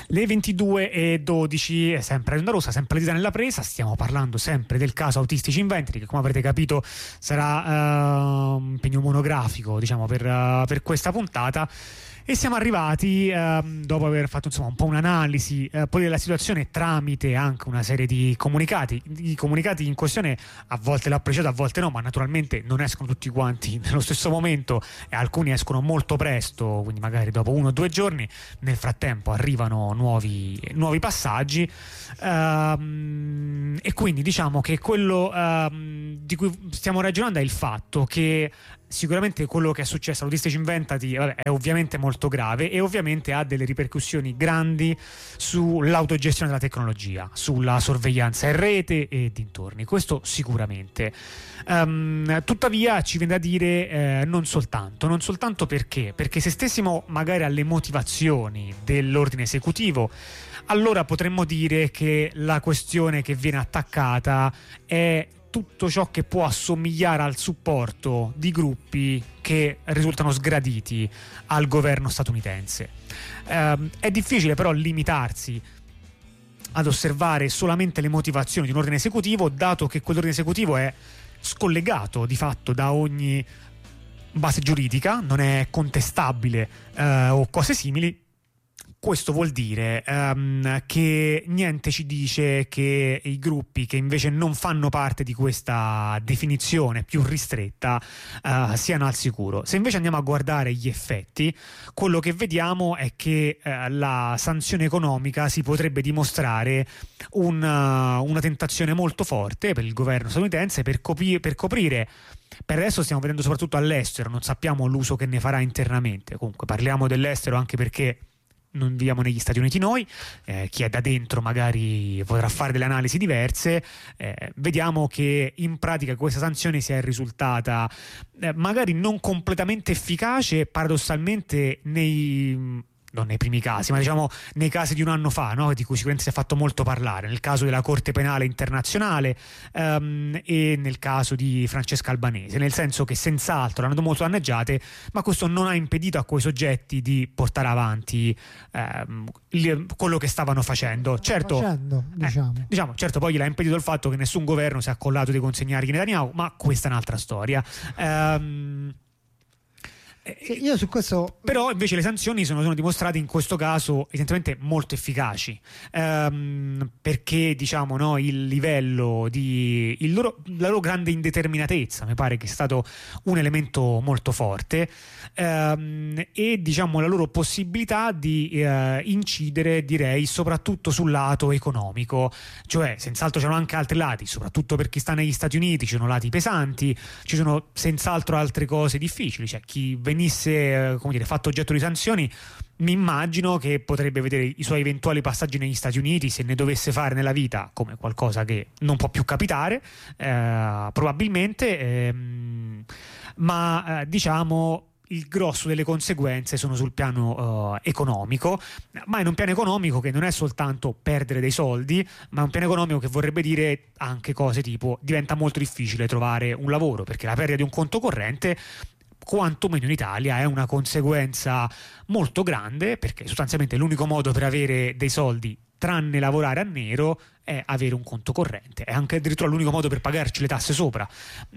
Le 22:12, sempre Onda Rossa, sempre la dita nella presa. Stiamo parlando sempre del caso Autistici Inventori, che come avrete capito sarà un impegno monografico, diciamo, per questa puntata. E siamo arrivati, dopo aver fatto insomma un po' un'analisi poi della situazione tramite anche una serie di comunicati. I comunicati in questione a volte l'ho appreciato, a volte no, ma naturalmente non escono tutti quanti nello stesso momento e alcuni escono molto presto, quindi magari dopo 1 o 2 giorni. Nel frattempo arrivano nuovi passaggi, e quindi diciamo che quello di cui stiamo ragionando è il fatto che sicuramente quello che è successo all'Autistici Inventati è ovviamente molto grave e ovviamente ha delle ripercussioni grandi sull'autogestione della tecnologia, sulla sorveglianza in rete e dintorni, questo sicuramente. Tuttavia ci viene da dire non soltanto perché se stessimo magari alle motivazioni dell'ordine esecutivo, allora potremmo dire che la questione che viene attaccata è tutto ciò che può assomigliare al supporto di gruppi che risultano sgraditi al governo statunitense. È difficile però limitarsi ad osservare solamente le motivazioni di un ordine esecutivo, dato che quell'ordine esecutivo è scollegato di fatto da ogni base giuridica, non è contestabile o cose simili. Questo vuol dire che niente ci dice che i gruppi che invece non fanno parte di questa definizione più ristretta siano al sicuro. Se invece andiamo a guardare gli effetti, quello che vediamo è che la sanzione economica si potrebbe dimostrare una tentazione molto forte per il governo statunitense per coprire. Per adesso stiamo vedendo soprattutto all'estero, non sappiamo l'uso che ne farà internamente. Comunque parliamo dell'estero anche perché non viviamo negli Stati Uniti noi, chi è da dentro magari potrà fare delle analisi diverse. Vediamo che in pratica questa sanzione sia risultata magari non completamente efficace, paradossalmente non nei primi casi, ma diciamo nei casi di un anno fa, no? Di cui sicuramente si è fatto molto parlare, nel caso della Corte Penale Internazionale e nel caso di Francesca Albanese, nel senso che senz'altro hanno molto danneggiate, ma questo non ha impedito a quei soggetti di portare avanti quello che stavano facendo. Certo, certo, poi gliel'ha impedito il fatto che nessun governo si è accollato di consegnare Netanyahu, ma questa è un'altra storia. Io su questo però invece le sanzioni sono dimostrate in questo caso evidentemente molto efficaci, perché diciamo no, il livello la loro grande indeterminatezza mi pare che è stato un elemento molto forte, e diciamo la loro possibilità di incidere, direi, soprattutto sul lato economico, cioè senz'altro c'erano anche altri lati, soprattutto per chi sta negli Stati Uniti ci sono lati pesanti, ci sono senz'altro altre cose difficili, cioè chi venisse fatto oggetto di sanzioni, mi immagino che potrebbe vedere i suoi eventuali passaggi negli Stati Uniti, se ne dovesse fare nella vita, come qualcosa che non può più capitare, probabilmente, ma diciamo il grosso delle conseguenze sono sul piano economico, ma in un piano economico che non è soltanto perdere dei soldi, ma è un piano economico che vorrebbe dire anche cose tipo diventa molto difficile trovare un lavoro, perché la perdita di un conto corrente quantomeno in Italia è una conseguenza molto grande, perché sostanzialmente l'unico modo per avere dei soldi, tranne lavorare a nero, è avere un conto corrente, è anche addirittura l'unico modo per pagarci le tasse sopra,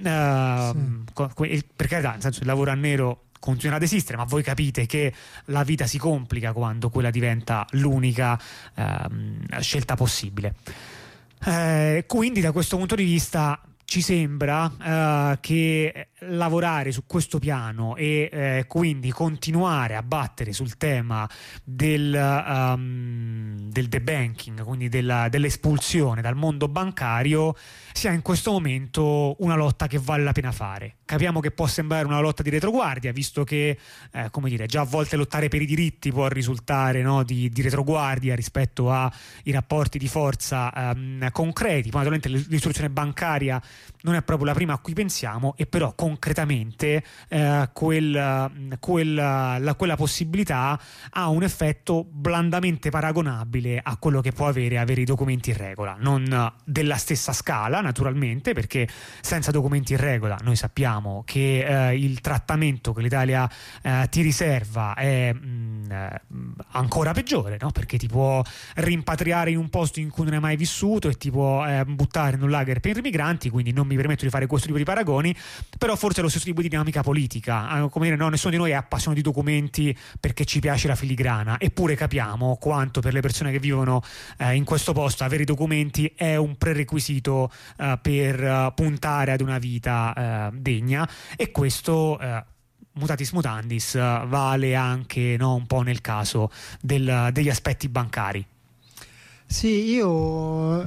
per carità, nel senso il lavoro a nero continua ad esistere, ma voi capite che la vita si complica quando quella diventa l'unica scelta possibile. Quindi da questo punto di vista ci sembra che lavorare su questo piano e quindi continuare a battere sul tema del debanking, quindi dell'espulsione dal mondo bancario, sia in questo momento una lotta che vale la pena fare. Capiamo che può sembrare una lotta di retroguardia, visto che già a volte lottare per i diritti può risultare, no, di retroguardia rispetto ai rapporti di forza concreti. Poi naturalmente l'istituzione bancaria non è proprio la prima a cui pensiamo, e però concretamente quella possibilità ha un effetto blandamente paragonabile a quello che può avere i documenti in regola, non della stessa scala naturalmente, perché senza documenti in regola noi sappiamo che il trattamento che l'Italia ti riserva è ancora peggiore, no? Perché ti può rimpatriare in un posto in cui non hai mai vissuto e ti può buttare in un lager per i migranti, quindi non mi permetto di fare questo tipo di paragoni, però forse è lo stesso tipo di dinamica politica, come dire, no, nessuno di noi è appassionato di documenti perché ci piace la filigrana, eppure capiamo quanto per le persone che vivono in questo posto avere i documenti è un prerequisito per puntare ad una vita degna, e questo mutatis mutandis vale anche, no, un po' nel caso degli aspetti bancari. Sì, io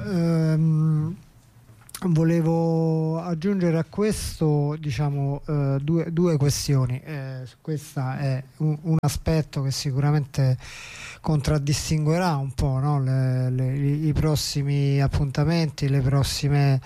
volevo aggiungere a questo, diciamo, due questioni. Questo è un aspetto che sicuramente contraddistinguerà un po', no, i prossimi appuntamenti, le prossime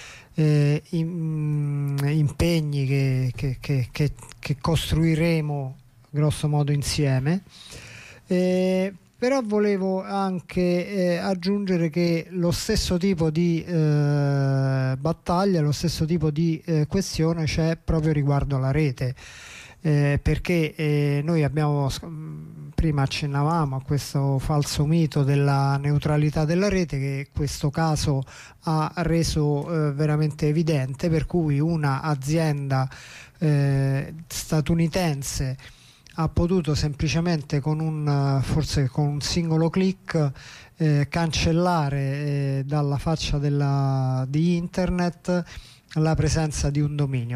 impegni che costruiremo grosso modo insieme. Però volevo anche aggiungere che lo stesso tipo di battaglia, lo stesso tipo di questione c'è proprio riguardo alla rete, perché noi abbiamo, prima accennavamo a questo falso mito della neutralità della rete, che questo caso ha reso veramente evidente, per cui una azienda statunitense ha potuto semplicemente forse con un singolo click cancellare dalla faccia di internet la presenza di un dominio.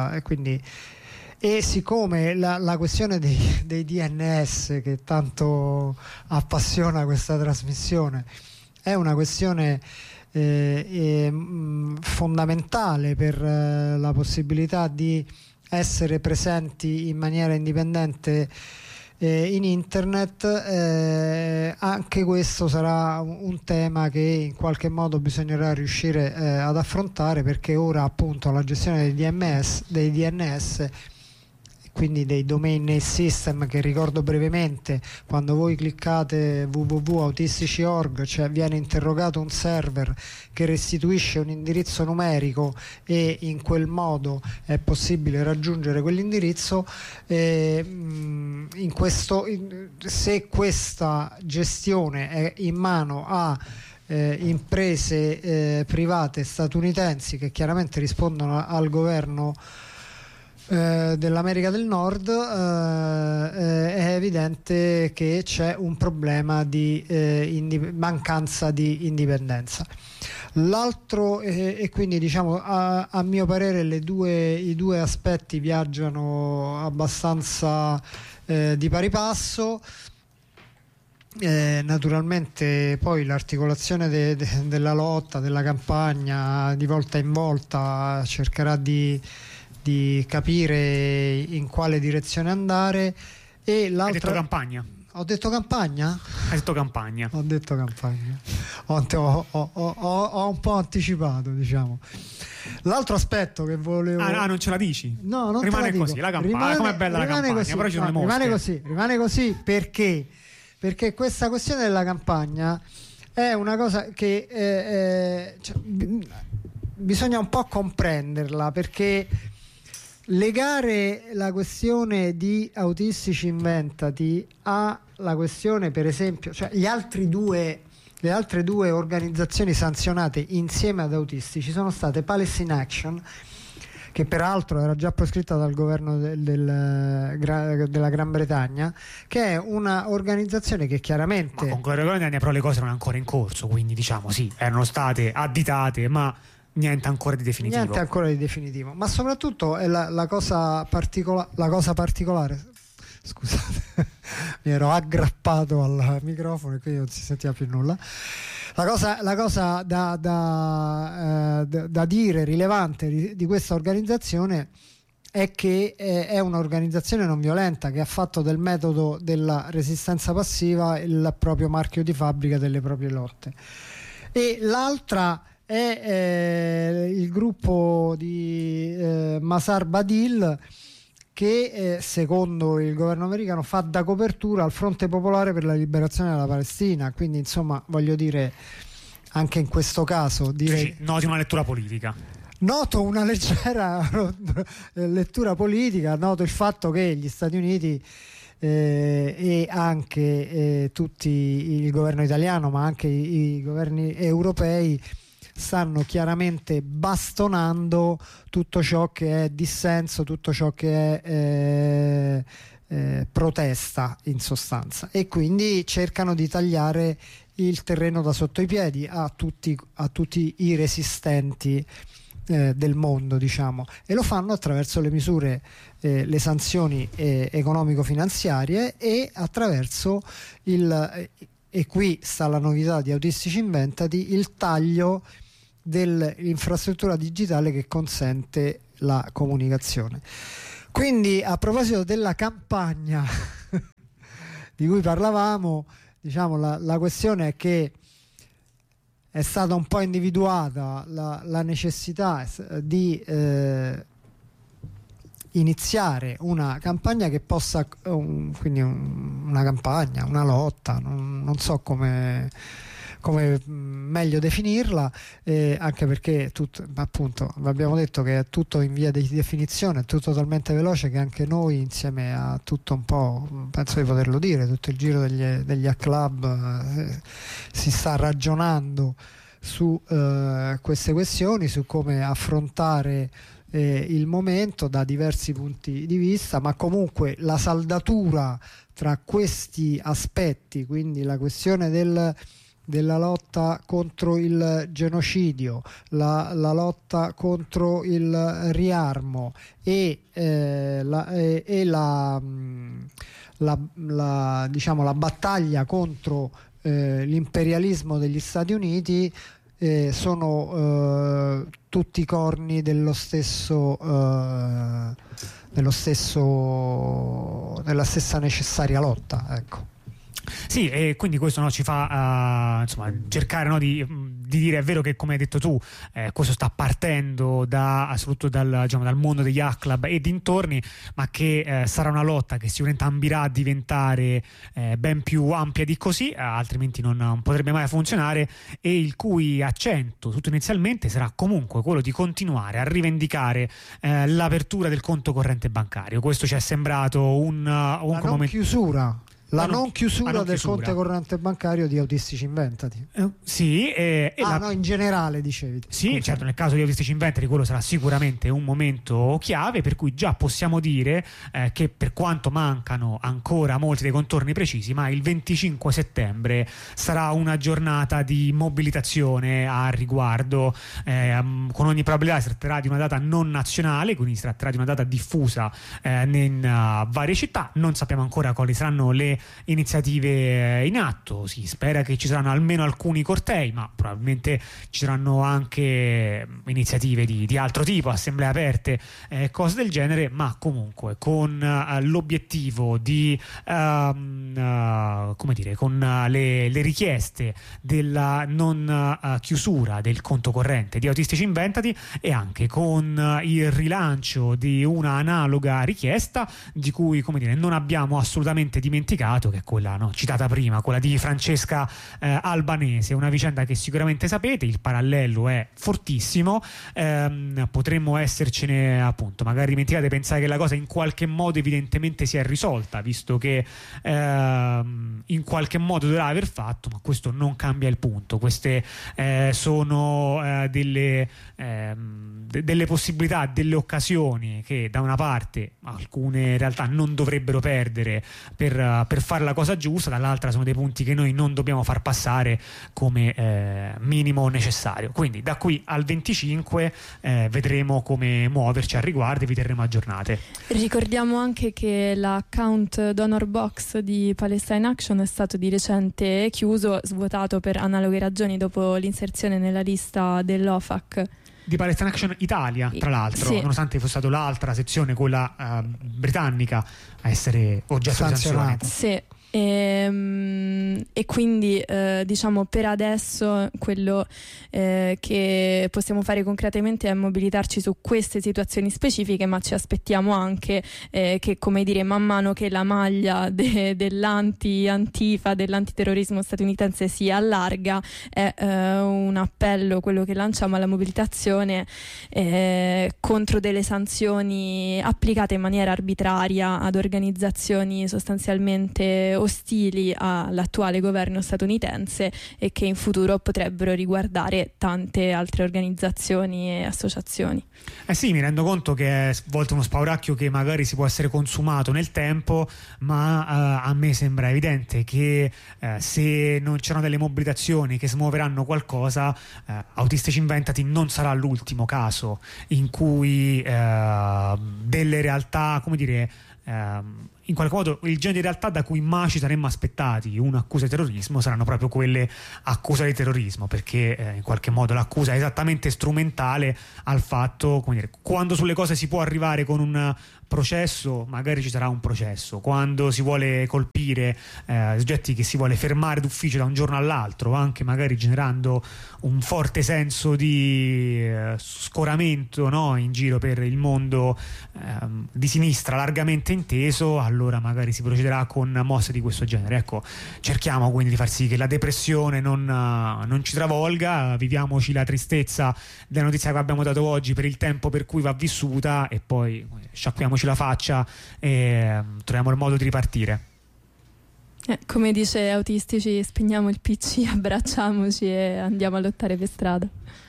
E siccome la questione dei DNS, che tanto appassiona questa trasmissione, è una questione fondamentale per la possibilità di essere presenti in maniera indipendente in internet, anche questo sarà un tema che in qualche modo bisognerà riuscire ad affrontare, perché ora appunto la gestione dei DNS, quindi dei domain name system, che ricordo brevemente, quando voi cliccate www.autistici.org, cioè viene interrogato un server che restituisce un indirizzo numerico e in quel modo è possibile raggiungere quell'indirizzo. Se questa gestione è in mano a imprese private statunitensi, che chiaramente rispondono al governo dell'America del Nord, è evidente che c'è un problema di mancanza di indipendenza. L'altro, e quindi diciamo a mio parere i due aspetti viaggiano abbastanza di pari passo. Naturalmente poi l'articolazione della lotta, della campagna, di volta in volta cercherà di capire in quale direzione andare. E l'altra... Hai detto campagna? Ho detto campagna? Hai detto campagna. Ho detto campagna. Ho un po' anticipato, diciamo. L'altro aspetto che volevo... non ce la dici? No, non rimane te la dico. così, la campagna. Com'è bella la campagna, così, però ci sono le mosche. Rimane così perché questa questione della campagna è una cosa che bisogna un po' comprenderla, perché legare la questione di Autistici Inventati alla questione, per esempio, cioè le altre due organizzazioni sanzionate insieme ad Autistici sono state Palestine Action, che peraltro era già proscritta dal governo della Gran Bretagna, che è una organizzazione che chiaramente... Ma con Gran Bretagna però le cose erano ancora in corso, quindi diciamo sì, erano state additate, ma niente ancora di definitivo. Ma soprattutto è la cosa particolare. Scusate, mi ero aggrappato al microfono e quindi non si sentiva più nulla. La cosa da dire rilevante di questa organizzazione è che è un'organizzazione non violenta, che ha fatto del metodo della resistenza passiva il proprio marchio di fabbrica delle proprie lotte. E l'altra è il gruppo di Masar Badil, che secondo il governo americano fa da copertura al Fronte Popolare per la Liberazione della Palestina. Quindi insomma, voglio dire, anche in questo caso direi... Noti una lettura politica. Noto una leggera lettura politica, noto il fatto che gli Stati Uniti e anche tutti il governo italiano, ma anche i governi europei stanno chiaramente bastonando tutto ciò che è dissenso, tutto ciò che è protesta in sostanza, e quindi cercano di tagliare il terreno da sotto i piedi a tutti i resistenti del mondo, diciamo, e lo fanno attraverso le misure, le sanzioni economico-finanziarie, e attraverso e qui sta la novità di Autistici Inventati, il taglio dell'infrastruttura digitale che consente la comunicazione. Quindi, a proposito della campagna di cui parlavamo, diciamo, la questione è che è stata un po' individuata la necessità di iniziare una campagna che possa, quindi una campagna, una lotta, non so come meglio definirla, anche perché appunto abbiamo detto che è tutto in via di definizione, è tutto talmente veloce che anche noi, insieme a tutto un po', penso di poterlo dire, tutto il giro degli A-Club, si sta ragionando su queste questioni, su come affrontare il momento da diversi punti di vista, ma comunque la saldatura tra questi aspetti, quindi la questione della lotta contro il genocidio, la lotta contro il riarmo e diciamo la battaglia contro l'imperialismo degli Stati Uniti, sono tutti corni della stessa necessaria lotta, ecco. Sì, e quindi questo ci fa insomma, cercare di dire, è vero che, come hai detto tu, questo sta partendo soprattutto dal mondo degli A-Club e dintorni, ma che sarà una lotta che sicuramente ambirà a diventare ben più ampia di così, altrimenti non potrebbe mai funzionare, e il cui accento, tutto inizialmente, sarà comunque quello di continuare a rivendicare l'apertura del conto corrente bancario. Questo ci è sembrato la non chiusura. La non chiusura del conto corrente bancario di Autistici Inventati. Sì, no, in generale dicevi. Sì, certo, nel caso di Autistici Inventati quello sarà sicuramente un momento chiave, per cui già possiamo dire che, per quanto mancano ancora molti dei contorni precisi, ma il 25 settembre sarà una giornata di mobilitazione a riguardo. Con ogni probabilità si tratterà di una data non nazionale, quindi si tratterà di una data diffusa in varie città. Non sappiamo ancora quali saranno le iniziative in atto. Si spera che ci saranno almeno alcuni cortei, ma probabilmente ci saranno anche iniziative di altro tipo, assemblee aperte, cose del genere, ma comunque con l'obiettivo di come dire, con le richieste della non chiusura del conto corrente di Autistici Inventati, e anche con il rilancio di una analoga richiesta di cui, come dire, non abbiamo assolutamente dimenticato, che è quella citata prima, quella di Francesca Albanese, una vicenda che sicuramente sapete, il parallelo è fortissimo, potremmo essercene appunto magari dimenticate, pensare che la cosa in qualche modo evidentemente si è risolta, visto che in qualche modo dovrà aver fatto, ma questo non cambia il punto. Queste sono delle possibilità, delle occasioni che da una parte alcune in realtà non dovrebbero perdere per fare la cosa giusta, dall'altra sono dei punti che noi non dobbiamo far passare come minimo necessario. Quindi da qui al 25 vedremo come muoverci al riguardo e vi terremo aggiornate. Ricordiamo anche che l'account Donor Box di Palestine Action è stato di recente chiuso, svuotato per analoghe ragioni dopo l'inserzione nella lista dell'OFAC di Palestine Action Italia, tra l'altro, sì, nonostante fosse stata l'altra sezione, quella britannica, a essere oggetto di sanzione. Sì. E quindi diciamo per adesso quello che possiamo fare concretamente è mobilitarci su queste situazioni specifiche, ma ci aspettiamo anche che, come dire, man mano che la maglia dell'antifa, dell'antiterrorismo statunitense si allarga, è un appello quello che lanciamo alla mobilitazione contro delle sanzioni applicate in maniera arbitraria ad organizzazioni sostanzialmente ostili all'attuale governo statunitense e che in futuro potrebbero riguardare tante altre organizzazioni e associazioni. Sì, mi rendo conto che è a volte uno spauracchio che magari si può essere consumato nel tempo, ma a me sembra evidente che se non c'erano delle mobilitazioni che smuoveranno qualcosa, Autistici Inventati non sarà l'ultimo caso in cui delle realtà, come dire, in qualche modo il genere di realtà da cui mai ci saremmo aspettati un'accusa di terrorismo saranno proprio quelle accuse di terrorismo, perché in qualche modo l'accusa è esattamente strumentale al fatto, come dire, quando sulle cose si può arrivare con un processo, magari ci sarà un processo. Quando si vuole colpire soggetti che si vuole fermare d'ufficio da un giorno all'altro, anche magari generando un forte senso di scoramento, no? In giro per il mondo di sinistra largamente inteso, allora magari si procederà con mosse di questo genere. Ecco, cerchiamo quindi di far sì che la depressione non ci travolga, viviamoci la tristezza della notizia che abbiamo dato oggi per il tempo per cui va vissuta e poi sciacquiamoci la faccia e troviamo il modo di ripartire. Come dice Autistici, spegniamo il PC, abbracciamoci e andiamo a lottare per strada.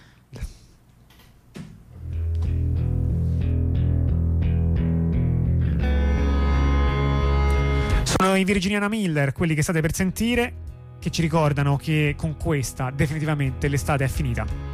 Sono i Virginiana Miller, quelli che state per sentire, che ci ricordano che con questa definitivamente l'estate è finita.